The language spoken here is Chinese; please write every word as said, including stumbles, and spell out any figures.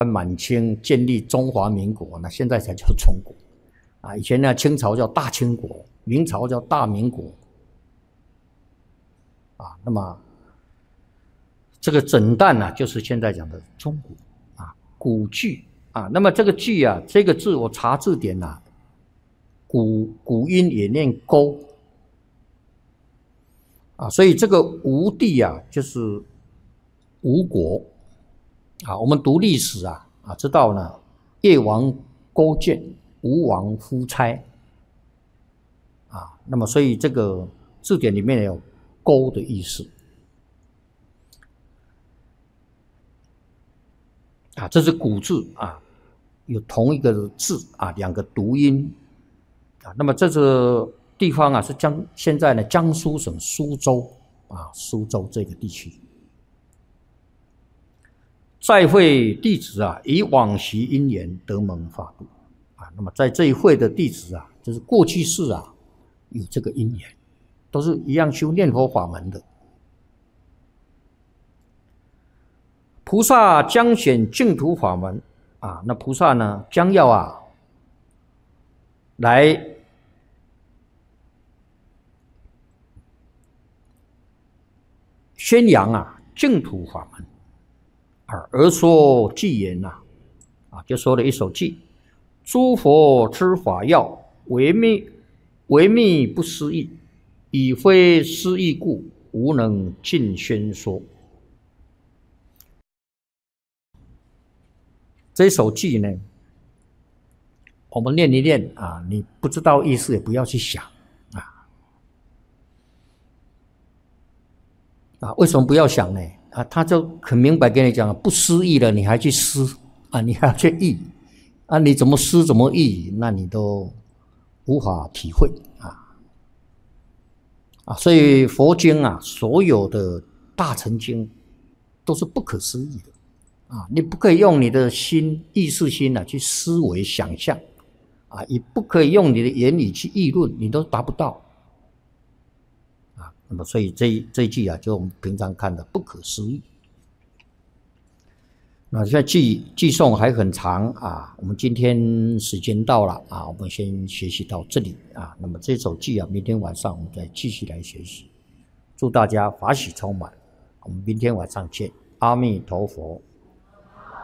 满清建立中华民国，那现在才叫中国啊。以前呢，清朝叫大清国，明朝叫大明国啊。那么这个整旦呢、啊，就是现在讲的中国啊，古句啊。那么这个句啊，这个字我查字典呐、啊，古古音也念勾啊，所以这个吴地啊，就是吴国。啊，我们读历史啊啊，知道呢，越王勾践，吴王夫差啊。那么，所以这个字典里面有“勾”的意思啊，这是古字啊，有同一个字啊，两个读音啊。那么这个地方啊，是江现在呢江苏省苏州啊，苏州这个地区。再会弟子啊，以往昔因缘得蒙法度啊。那么在这一会的弟子啊，就是过去世啊有这个因缘，都是一样修念佛法门的。菩萨将显净土法门啊，那菩萨呢将要啊来宣扬啊净土法门。而说偈言呐，啊，就说了一首偈：诸佛之法要，唯密唯密不思议，以非思议故，无能尽宣说。这首偈呢，我们念一念啊，你不知道意思也不要去想啊。啊，为什么不要想呢？啊，他就很明白跟你讲，不思议了，你还去思啊，你还要去议啊，你怎么思怎么议，那你都无法体会啊啊！所以佛经啊，所有的大乘经都是不可思议的啊，你不可以用你的心意识心啊去思维想象啊，也不可以用你的言语去议论，你都达不到。那么，所以这一这一句啊，就我们平常看的不可思议。那现在记记诵还很长啊，我们今天时间到了啊，我们先学习到这里啊。那么这首记啊，明天晚上我们再继续来学习。祝大家法喜充满，我们明天晚上见。阿弥陀佛。